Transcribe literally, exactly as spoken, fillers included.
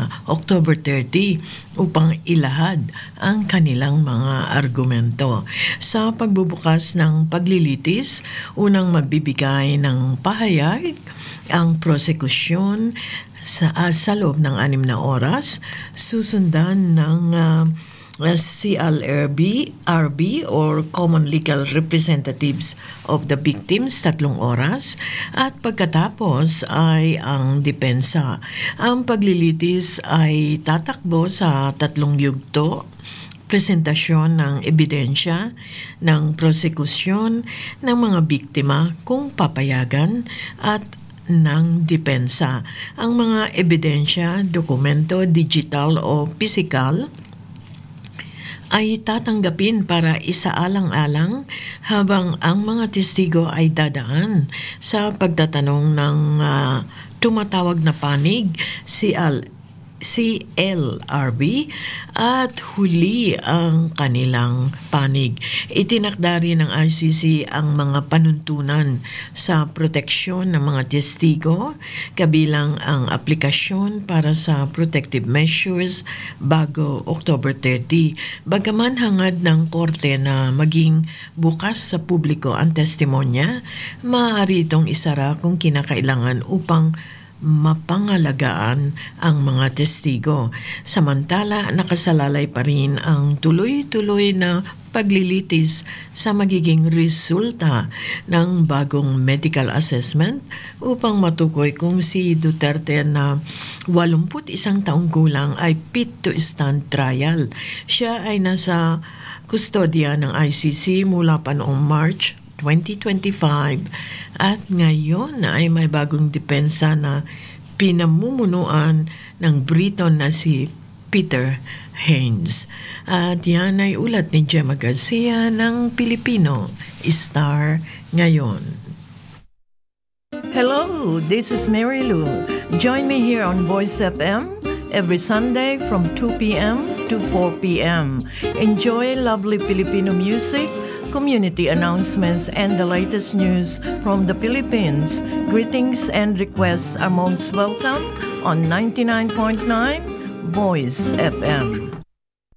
uh, October thirty upang ilahad ang kanilang mga argumento. Sa pagbubukas ng paglilitis, unang magbibigay ng pahayag ang prosekusyon sa, uh, sa loob ng anim na oras, susundan ng uh, C L R B, R B or Common Legal Representatives of the Victims, tatlong oras, at pagkatapos ay ang depensa. Ang paglilitis ay tatakbo sa tatlong yugto: presentasyon ng ebidensya ng prosekusyon ng mga biktima kung papayagan at ng depensa. Ang mga ebidensya, dokumento, digital o pisikal, ay tatanggapin para isaalang-alang habang ang mga testigo ay dadaan sa pagtatanong ng uh, tumatawag na panig, C L C L R B, at huli ang kanilang panig. Itinakda rin ng I C C ang mga panuntunan sa proteksyon ng mga testigo, kabilang ang aplikasyon para sa protective measures bago October thirty. Bagaman hangad ng korte na maging bukas sa publiko ang testimonya, maaari itong isara kung kinakailangan upang mapangalagaan ang mga testigo. Samantala, nakasalalay pa rin ang tuloy-tuloy na paglilitis sa magiging resulta ng bagong medical assessment upang matukoy kung si Duterte na walumput isang taong gulang ay fit to stand trial. Siya ay nasa kustodya ng I C C mula pa noong March twenty twenty-five at ngayon ay may bagong depensa na pinamumunuan ng Briton na si Peter Haines. At yan ay ulat ni Gemma Garcia ng Pilipino Star ngayon. Hello, this is Mary Lou. Join me here on Voice F M every Sunday from two p.m. to four p.m. Enjoy lovely Filipino music, community announcements, and the latest news from the Philippines. Greetings and requests are most welcome on ninety-nine point nine Voice F M.